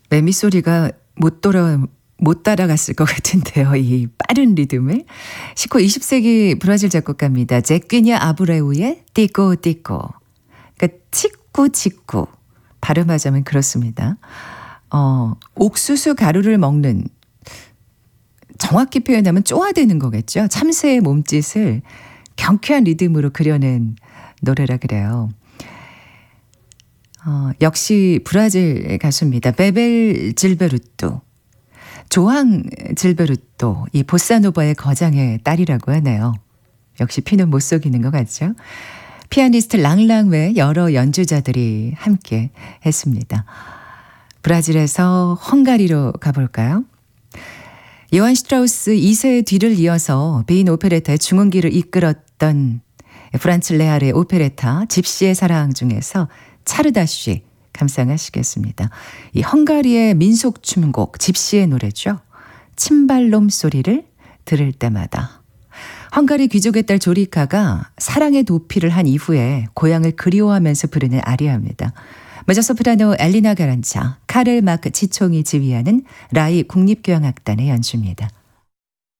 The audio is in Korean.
매미 소리가 못 따라갔을 것 같은데요. 이 빠른 리듬을. 19, 20세기 브라질 작곡가입니다. 제퀴냐 아브레우의 띠꼬 띠꼬. 그러니까 치꾸 치꾸. 발음하자면 그렇습니다. 옥수수 가루를 먹는, 정확히 표현하면 쪼아대는 거겠죠. 참새의 몸짓을 경쾌한 리듬으로 그려낸 노래라 그래요. 역시 브라질 가수입니다. 베벨 질베르토. 조항 질베르토. 이 보사노바의 거장의 딸이라고 하네요. 역시 피는 못 속이는 것 같죠. 피아니스트 랑랑 외 여러 연주자들이 함께 했습니다. 브라질에서 헝가리로 가볼까요? 요한 슈트라우스 2세의 뒤를 이어서 베인 오페레타의 중흥기를 이끌었던 프란츠 레알의 오페레타 집시의 사랑 중에서 차르다쉬 감상하시겠습니다. 이 헝가리의 민속춤곡 집시의 노래죠. 침발롬 소리를 들을 때마다. 헝가리 귀족의 딸 조리카가 사랑의 도피를 한 이후에 고향을 그리워하면서 부르는 아리아입니다. 메조소프라노 엘리나 가란차, 카를 마크 치총이 지휘하는 라이 국립교향악단의 연주입니다.